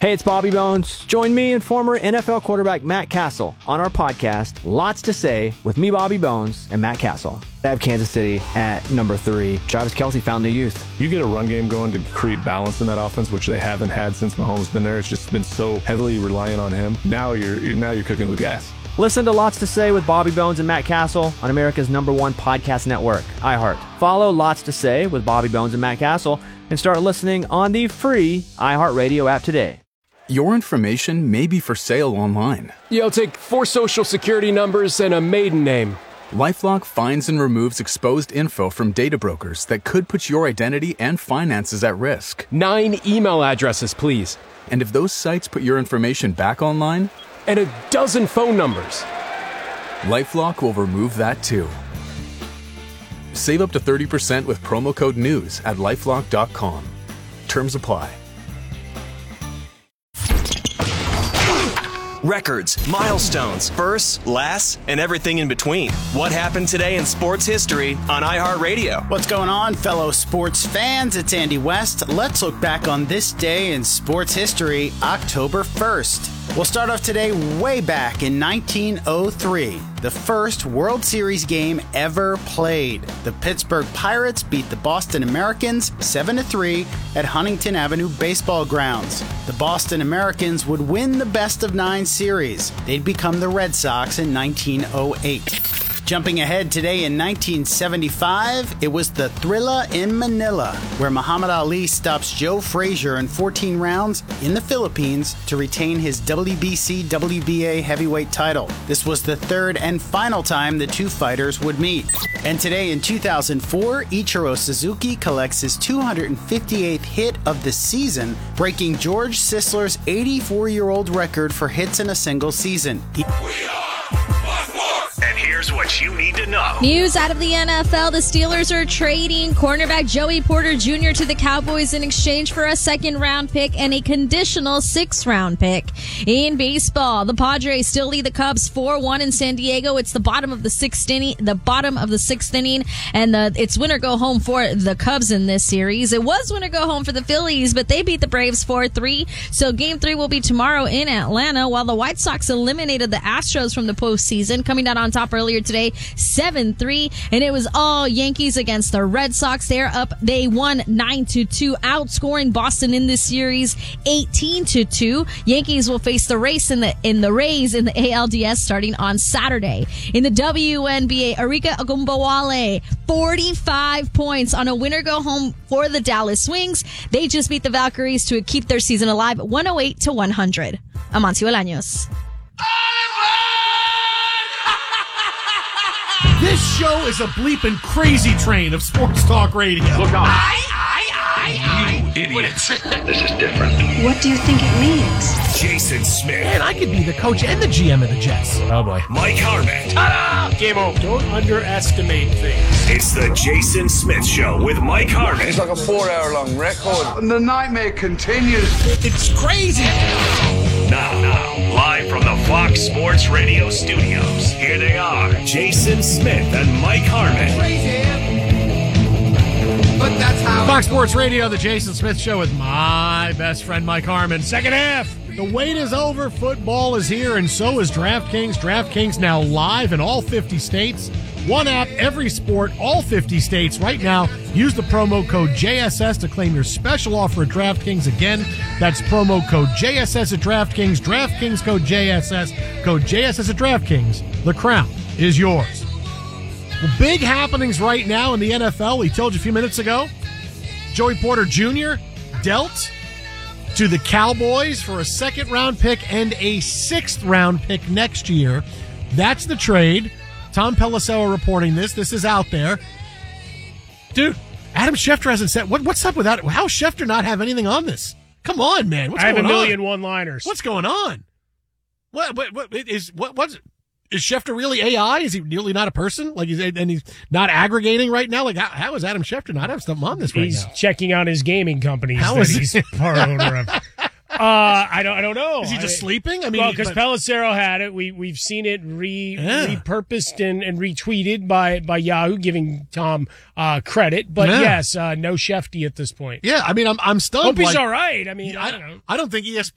Hey, it's Bobby Bones. Join me and former NFL quarterback Matt Castle on our podcast, Lots to Say, with me, Bobby Bones, and Matt Castle. I have Kansas City at number 3. Travis Kelce found new youth. You get a run game going to create balance in that offense, which they haven't had since Mahomes been there. It's just been so heavily reliant on him. Now you're cooking with gas. Listen to Lots to Say with Bobby Bones and Matt Castle on America's #1 podcast network, iHeart. Follow Lots to Say with Bobby Bones and Matt Castle and start listening on the free iHeartRadio app today. Your information may be for sale online. Yeah, I'll take 4 social security numbers and a maiden name. LifeLock finds and removes exposed info from data brokers that could put your identity and finances at risk. 9 email addresses, please. And if those sites put your information back online, and a dozen phone numbers, LifeLock will remove that too. Save up to 30% with promo code NEWS at LifeLock.com. Terms apply. Records, milestones, firsts, lasts, and everything in between. What happened today in sports history on iHeartRadio? What's going on, fellow sports fans? It's Andy West. Let's look back on this day in sports history, October 1st. We'll start off today way back in 1903, the first World Series game ever played. The Pittsburgh Pirates beat the Boston Americans 7-3 at Huntington Avenue Baseball Grounds. The Boston Americans would win the best-of-9 series. They'd become the Red Sox in 1908. Jumping ahead today in 1975, it was the Thrilla in Manila, where Muhammad Ali stops Joe Frazier in 14 rounds in the Philippines to retain his WBC-WBA heavyweight title. This was the third and final time the two fighters would meet. And today in 2004, Ichiro Suzuki collects his 258th hit of the season, breaking George Sisler's 84-year-old record for hits in a single season. And here's what you need to know. News out of the NFL. The Steelers are trading cornerback Joey Porter Jr. to the Cowboys in exchange for a 2nd-round pick and a conditional 6th-round pick. In baseball, the Padres still lead the Cubs 4-1 in San Diego. It's the bottom of the 6th inning, and it's winner go home for the Cubs in this series. It was winner go home for the Phillies, but they beat the Braves 4-3. So Game 3 will be tomorrow in Atlanta, while the White Sox eliminated the Astros from the postseason, coming out on top earlier today, 7-3, and it was all Yankees against the Red Sox. They won 9-2, outscoring Boston in this series 18-2. Yankees will face the Rays in the ALDS starting on Saturday. In the WNBA, Arika Ogunbowale, 45 points on a winner go home for the Dallas Swings. They just beat the Valkyries to keep their season alive 108-100. Amancio Olaños. This show is a bleeping crazy train of sports talk radio. Look out. You idiots. This is different. What do you think it means? Jason Smith. Man, I could be the coach and the GM of the Jets. Oh, boy. Mike Harmon. Ta-da! Game over. don't underestimate things. It's the Jason Smith Show with Mike Harmon. It's like a 4-hour-long record. And the nightmare continues. It's crazy. Now, live from the Fox Sports Radio studios, here they are, Jason Smith and Mike Harmon. Crazy. But that's how... Fox Sports Radio, the Jason Smith Show with my best friend Mike Harmon. Second half. The wait is over. Football is here, and so is DraftKings. DraftKings now live in all 50 states. One app, every sport, all 50 states. Right now, use the promo code JSS to claim your special offer at DraftKings. Again, that's promo code JSS at DraftKings. DraftKings code JSS. Code JSS at DraftKings. The crown is yours. Well, big happenings right now in the NFL. We told you a few minutes ago. Joey Porter Jr. dealt to the Cowboys for a 2nd-round pick and a 6th-round pick next year. That's the trade. Tom Pelissero reporting this. This is out there. Dude, Adam Schefter hasn't said... What's up with that? How does Schefter not have anything on this? Come on, man. What's going on? I have a million one-liners. What's going on? Is Schefter really AI? Is he really not a person? He's not aggregating right now? How is Adam Schefter not have something on this right now? He's checking out his gaming companies he's part owner of. I don't know. Is he just sleeping? I mean, well, because Pelissero had it. We've seen it repurposed and retweeted by Yahoo, giving Tom credit. But yes, no Shefty at this point. Yeah, I mean, I'm stunned. Hope he's all right. I mean, I don't know. I don't think ESPN